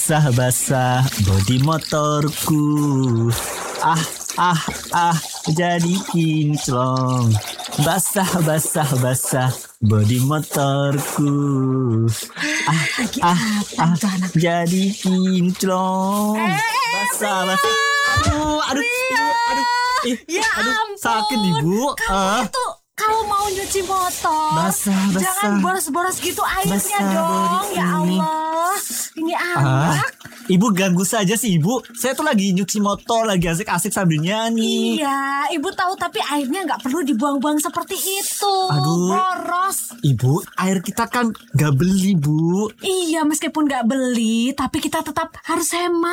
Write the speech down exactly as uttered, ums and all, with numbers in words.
basah-basah bodi motorku. Ah, ah, ah, jadi kinclong. Basah-basah basah bodi motorku. Ah, Lagi ah, apa ah, itu anak? jadi kinclong. Basah-basah. Aduh, aduh, ibu, aduh, ih, Ya aduh, ampun. sakit ibu. Ah, Kamu tuh kalau mau nyuci motor, Basah, basah. jangan boros-boros gitu airnya Basah dong. dari Ya ini. Allah, ini ah, anak. ibu ganggu saja sih ibu. Saya tuh lagi nyuci motor, lagi asik-asik sambil nyanyi. Iya, ibu tahu tapi airnya nggak perlu dibuang-buang seperti itu. Aduh. Boros. Ibu, air kita kan gak beli bu. Iya, meskipun nggak beli, tapi kita tetap harus hemat.